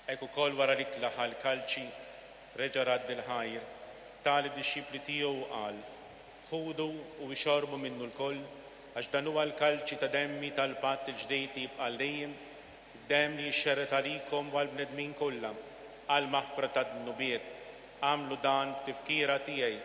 Ek ukoll wara li klaħa l-kalċi reġa' radd il-ħajr tal id-disċipli tiegħu u qal: ħudu u ixorbu minnu l-koll għax dan huwa l-kalċi ta' demmi tal-patt il-ġdejд li jibqa' dejjem, id-demm li jixxerret għalikom u għall-bnedmin kollha għal maħfra tad-dunubiet. Għamlu dan b'tifkira tiegħi.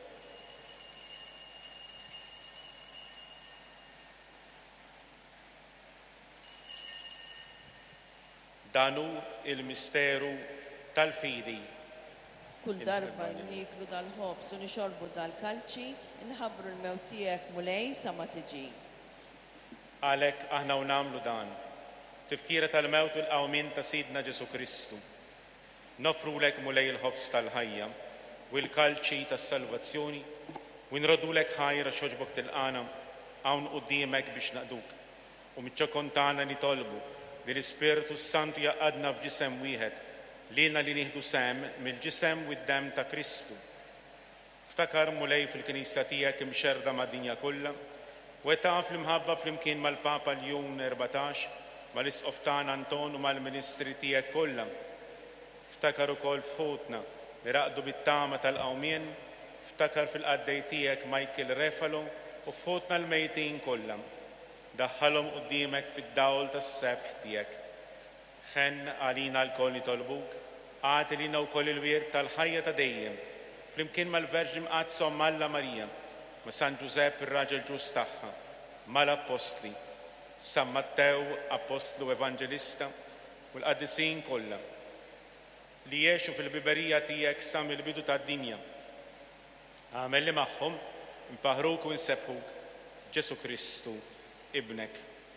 Danu il-misteru tal-fidi. Kull darba niklu dal-ħobs u nixorbu dal-kalċi, inħabbru l-mewt tiegħek mulej sa ma tiġi. Għalhekk aħna u nagħmlu dan, tifkira tal-mewt u l-qawmin ta' Sidna Ġesu Kristu. Nofrulek mulej il-ħobs tal-ħajja u l-kalċi tas-salvazzjoni u nrodulek ħajra xoġbok tilqana hawn quddiemek biex naqduk. U miċ-ċokon tagħna nitolbu li l-Ispiritu Santu jaqadna f'ġisem wieħed lilna li nieħdu sem mill-ġisem u d-demm ta' Kristu. Ftakar mulej fil-Knisja tiegħek imxerda mad-dinja kollha u taf l-imħabba flimkien mal-Papa Ljun 14 mal-Isqof tagħna Anton u mal-Ministri tiegħek kollha. Ftakar ukoll f'ħutna li raqdu bit-tama tal-qawmien, ftakar fil-qaddej tiegħek Michael Refalo u f'ħutna l-mejtin kollha. Daħħalhom quddiemek fid-dawl tas-sebħ tiegħek. Ħenn għalina l-koll nitolbuk, għati lina wkoll il-wirt tal-ħajja ta' dejjem, flimkien mal-Verġi mqaddsa Alla Marija, ma' San Ġusepp ir-raġel ġust tagħha, mal-Apostli, San Mattew Apostlu Evanġelista u l-qaddisin kollha li jgħixu fil-biberija tiegħek sa mill-bidu tad-dinja. Għamel li magħhom nfaħruk u nsebħuk Ġesu Kristu ibnek.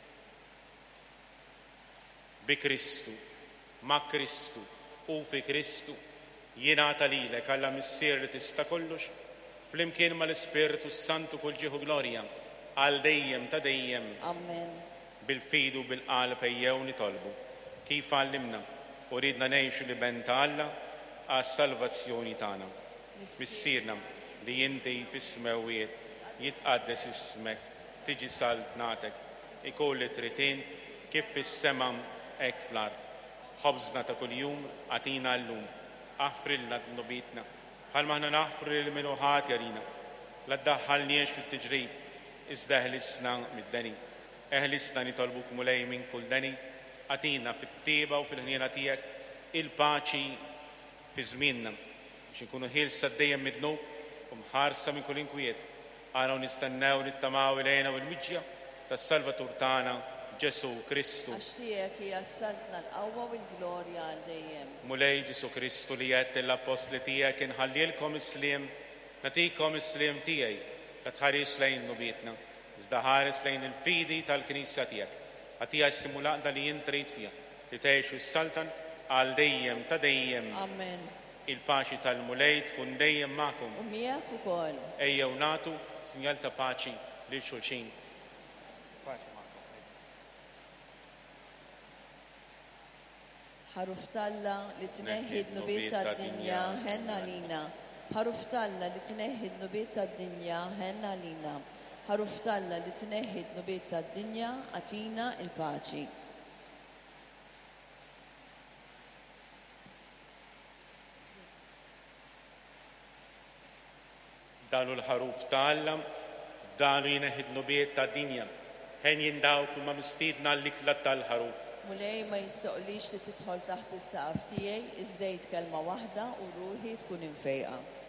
Bi Kristu, ma' Kristu u fi Kristu jingħata lilek Alla missier li tista' kollox, flimkien mal-Ispiritu Santu kull ġieħu glorja għal dejjem ta' dejjem. Amen. Bil-fidu bil-qalb ejjew nitolbu kif għallimna u ridna ngħixu li ben ta' Alla għas-salvazzjoni tagħna. Missierna li inti fis-smawiet jitqaddes ismek, tiġi saltnatek, ikolli tritint kif fis-sema hekk fl-ard. Ħobżna ta' kuljum għatina llum, aħfrilna d-nubitna, bħalma aħna naħfru lil min ħati għalina. La ddaħħalniex fit-tiġrib, iżda eħlisna mid-deni. Eħlisna nitolbuk mulej minn kull deni, għatina fit-tieba u fil-ħniena tiegħek il-paċi fi żmienna biex inkunu ħielsa dejjem mid-dnub u mħarsa minn kull inkwiet. Għana nistennew nittamaw ilejna u l-miġja tas-Salvatur tagħna Ġesu Kristu. Għax tiegħek hija s-saltna l-qawwa u l-glorja għal dejjem. Mulej Ġesu Kristu li qed l-apostli tiegħek inħallilkom is-sliem, nagħtikom is-sliem tiegħi, la tħares lejn nubietna, iżda ħares lejn il-fidi tal-Knisja tiegħek. Għatija s-simulaqda li jien trid fiha, li tgħixu s-saltan għal dejjem ta' dejjem. Amen. Il-paċi tal-mulej tkun dejjem magħkom. U miegħek ukoll. Ejjew nagħtu sinjal ta' paċi lil xulxin. Ħaruf Talla li tneħħi d-nubiet tad-dinja ħenna lina. Ħaruf Talla li tneħħi d-nubiet tad-dinja ħenna lina. Ħaruf Talla li tneħħi d-nubiet tad-dinja għatina il-paċi. Dalu l-ħaruf Talla, dalu jneħħi d-nubiet tad-dinja. Ħen jindaw kull ma mistiedna l-ikla tal-ħaruf. Mulej ma jistoqlix li tidħol taħt is-saqaf tiegħi, iżdejt kelma waħda u ruħi tkun infejqa.